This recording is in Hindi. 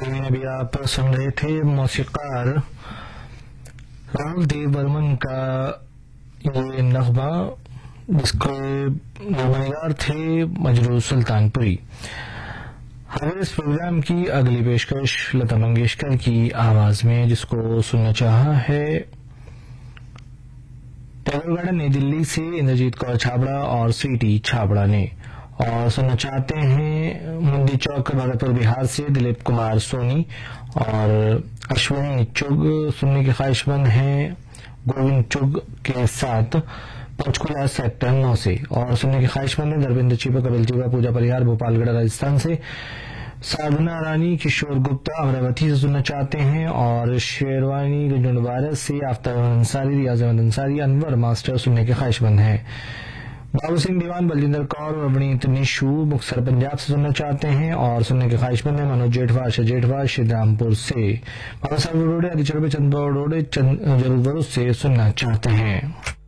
में अभी आप सुन रहे थे मौसीकार राहुल देव बर्मन का ये नगमा, जिसके नगमेदार थे मजरूर सुल्तानपुरी। हमारे इस प्रोग्राम की अगली पेशकश लता मंगेशकर की आवाज में, जिसको सुनना चाहा है टैगोर गार्डन नई दिल्ली से इंद्रजीत कौर छाबड़ा और स्वीटी छाबड़ा ने, और सुनना चाहते हैं मुंदी चौक भगतपुर बिहार से दिलीप कुमार सोनी और अश्विनी चुग। सुनने की ख्वाहिशमंद है गोविंद चुग के साथ पंचकुला सेक्टर 9 से, और सुनने की ख्वाहिशमंद है धर्मेंद्र चीपा, कपिल चीपा, पूजा परिहार भोपालगढ़ राजस्थान से, साधना रानी, किशोर गुप्ता अमरावती से सुनना चाहते हैं, और शेरवानी गुंजनवारस से आफ्ताब अंसारी, रियाज अहमद अंसारी, अनवर मास्टर सुनने के ख्वाहिशमंद है। बाबू सिंह दीवान, बलजिंदर कौर और अवनीत निशु मुक्तसर पंजाब से सुनना चाहते हैं, और सुनने के ख्वाहिशमंद है मनोज जेठवा श्रीरामपुर से, बाबा साहब रोडे, आदिचरबे चंद्र रोडे जरूर से सुनना चाहते हैं।